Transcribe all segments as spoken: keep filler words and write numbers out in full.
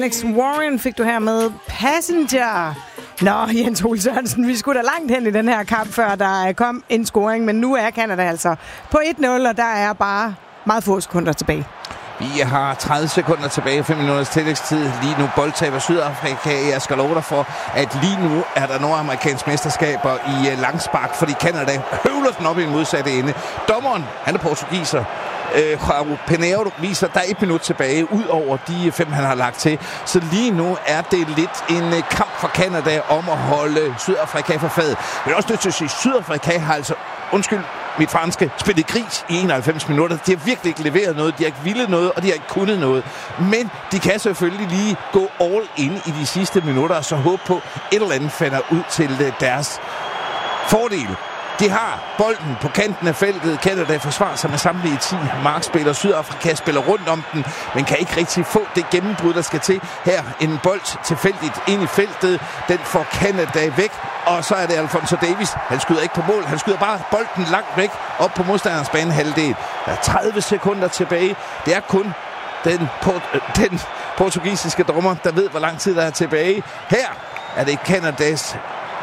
Alex Warren fik du her med Passenger. Nå, Jens Ole Sørensen, vi skulle da langt hen i den her kamp, før der kom en scoring, men nu er Canada altså på et nul, og der er bare meget få sekunder tilbage. Vi har tredive sekunder tilbage, fem minutters tillægstid. Lige nu boldtaber Sydafrika. Jeg skal love dig for, at lige nu er der nordamerikanske mesterskaber i langspark, fordi Canada høvler den op i en modsatte ende. Dommeren, han er portugiser. João Pinheiro viser, der er et minut tilbage, ud over de fem, han har lagt til. Så lige nu er det lidt en kamp for Canada om at holde Sydafrika for fadet. Men også nødt til at sige, at Sydafrika har altså, undskyld mit franske, spillet gris i enoghalvfems minutter. De har virkelig ikke leveret noget, de har ikke villet noget, og de har ikke kunnet noget. Men de kan selvfølgelig lige gå all in i de sidste minutter, og så håbe på, et eller andet falder ud til deres fordel. De har bolden på kanten af feltet. Canada forsvarer sig med samtlige ti markspillere. Sydafrika spiller rundt om den, men kan ikke rigtig få det gennembrud, der skal til. Her en bold tilfældigt ind i feltet. Den får Canada væk, og så er det Alfonso Davies. Han skyder ikke på mål. Han skyder bare bolden langt væk op på modstanderens banehalvdel. Der er tredive sekunder tilbage. Det er kun den, port- den portugisiske dommer, der ved, hvor lang tid der er tilbage. Her er det Canadas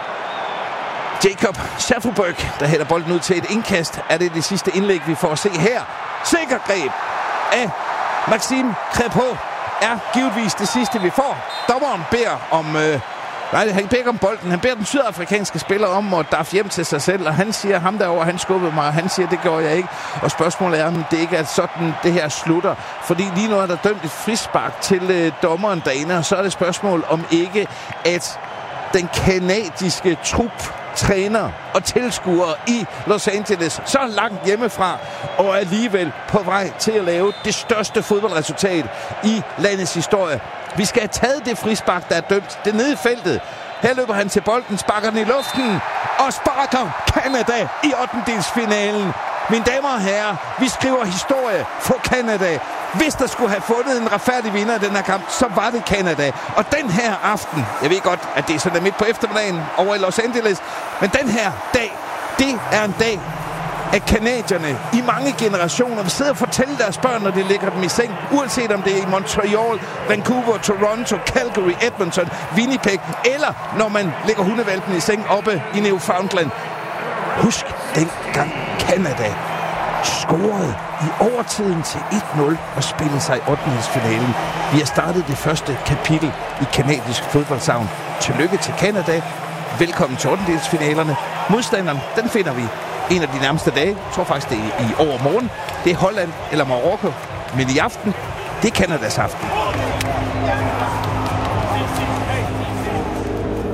Jacob Schaffelberg, der hælder bolden ud til et indkast. Er det det sidste indlæg, vi får at se her? Sikker greb af Maxime Crépeau er givetvis det sidste, vi får. Dommeren beder om... Øh, nej, han beder ikke om bolden. Han beder den sydafrikanske spiller om at daffe hjem til sig selv, og han siger, ham derovre, han skubbede mig, og han siger, det gjorde jeg ikke. Og spørgsmålet er, om det ikke er sådan, det her slutter. Fordi lige nu er der dømt et frispark til øh, dommeren derinde, og så er det spørgsmål om ikke, at den kanadiske trup, træner og tilskuere i Los Angeles så langt hjemmefra og alligevel på vej til at lave det største fodboldresultat i landets historie. Vi skal have taget det frispark, der er dømt. Det er nede i feltet. Her løber han til bolden, sparker den i luften og sparker Canada i ottendedelsfinalen. Mine damer og herrer, vi skriver historie for Canada. Hvis der skulle have fundet en retfærdig vinder i den her kamp, så var det Canada. Og den her aften, jeg ved godt, at det er sådan midt på eftermiddagen over i Los Angeles, men den her dag, det er en dag, at canadierne i mange generationer vil sidde og fortælle deres børn, når de lægger dem i seng, uanset om det er i Montreal, Vancouver, Toronto, Calgary, Edmonton, Winnipeg, eller når man lægger hundevalpen i seng oppe i Newfoundland. Husk dengang Canada scorede i overtiden til et nul og spillede sig i ottendedelsfinalen. Vi har startet det første kapitel i kanadisk fodboldsavn. Tillykke til Canada. Velkommen til ottendedelsfinalerne. Modstanderen, den finder vi en af de nærmeste dage. Jeg tror faktisk, det er i overmorgen. Det er Holland eller Marokko. Men i aften, det er Canadas aften.